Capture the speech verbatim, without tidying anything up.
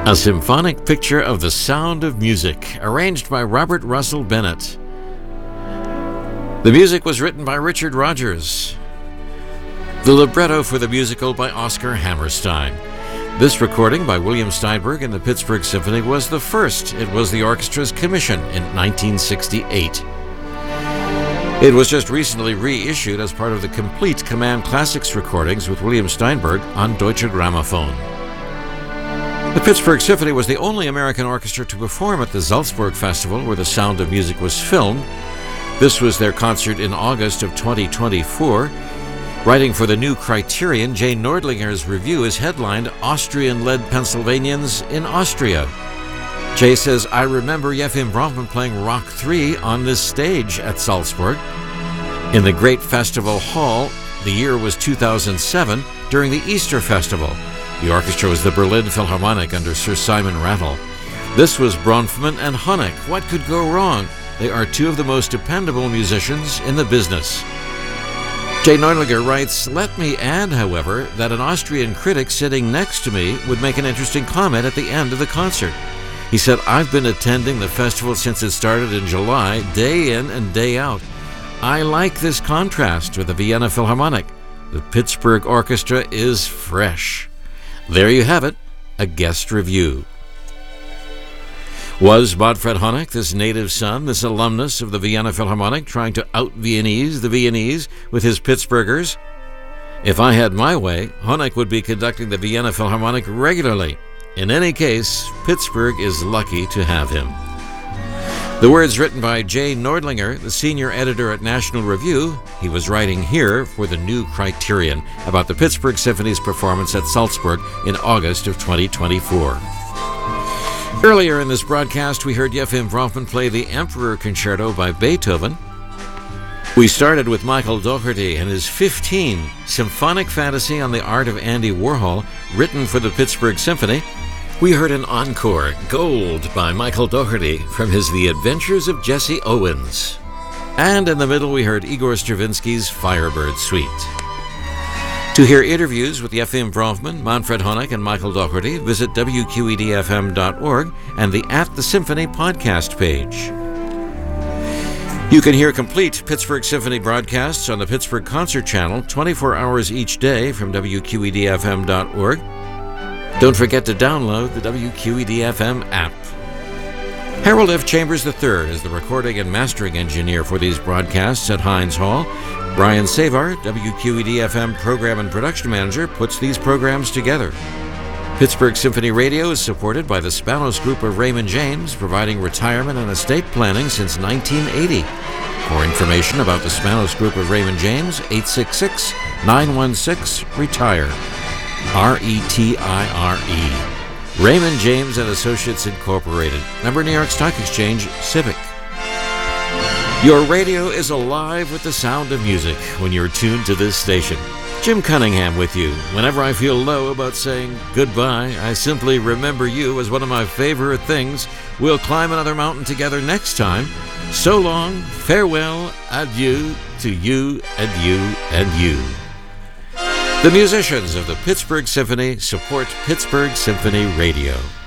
A symphonic picture of the sound of music, arranged by Robert Russell Bennett. The music was written by Richard Rodgers. The libretto for the musical by Oscar Hammerstein. This recording by William Steinberg and the Pittsburgh Symphony was the first. It was the orchestra's commission in nineteen sixty-eight. It was just recently reissued as part of the complete Command Classics recordings with William Steinberg on Deutsche Grammophon. The Pittsburgh Symphony was the only American orchestra to perform at the Salzburg Festival, where The Sound of Music was filmed. This was their concert in August of twenty twenty-four. Writing for the New Criterion, Jay Nordlinger's review is headlined, Austrian-Led Pennsylvanians in Austria. Jay says, I remember Yefim Bronfman playing Rock three on this stage at Salzburg. In the Great Festival Hall, the year was two thousand seven, during the Easter Festival. The orchestra was the Berlin Philharmonic under Sir Simon Rattle. This was Bronfman and Honeck. What could go wrong? They are two of the most dependable musicians in the business. Jay Nordlinger writes, let me add, however, that an Austrian critic sitting next to me would make an interesting comment at the end of the concert. He said, I've been attending the festival since it started in July, day in and day out. I like this contrast with the Vienna Philharmonic. The Pittsburgh Orchestra is fresh. There you have it, a guest review. Was Godfred Honeck, this native son, this alumnus of the Vienna Philharmonic, trying to out-Viennese the Viennese with his Pittsburghers? If I had my way, Honeck would be conducting the Vienna Philharmonic regularly. In any case, Pittsburgh is lucky to have him. The words written by Jay Nordlinger, the senior editor at National Review. He was writing here for the New Criterion about the Pittsburgh Symphony's performance at Salzburg in August of twenty twenty-four. Earlier in this broadcast, we heard Yefim Bronfman play the Emperor Concerto by Beethoven. We started with Michael Dougherty and his fifteen Symphonic Fantasy on the Art of Andy Warhol, written for the Pittsburgh Symphony. We heard an encore, Gold, by Michael Dougherty from his The Adventures of Jesse Owens. And in the middle, we heard Igor Stravinsky's Firebird Suite. To hear interviews with Yefim Bronfman, Manfred Honeck, and Michael Dougherty, visit W Q E D F M dot org and the At the Symphony podcast page. You can hear complete Pittsburgh Symphony broadcasts on the Pittsburgh Concert Channel twenty-four hours each day from W Q E D F M dot org. Don't forget to download the W Q E D F M app. Harold F. Chambers the third is the recording and mastering engineer for these broadcasts at Heinz Hall. Brian Savar, W Q E D F M program and production manager, puts these programs together. Pittsburgh Symphony Radio is supported by the Spanos Group of Raymond James, providing retirement and estate planning since nineteen eighty. For information about the Spanos Group of Raymond James, eight six six, nine one six, RETIRE. R E T I R E. Raymond James and Associates Incorporated. Member New York Stock Exchange, Civic. Your radio is alive with the sound of music when you're tuned to this station. Jim Cunningham with you. Whenever I feel low about saying goodbye, I simply remember you as one of my favorite things. We'll climb another mountain together next time. So long, farewell, adieu to you and you and you. The musicians of the Pittsburgh Symphony support Pittsburgh Symphony Radio.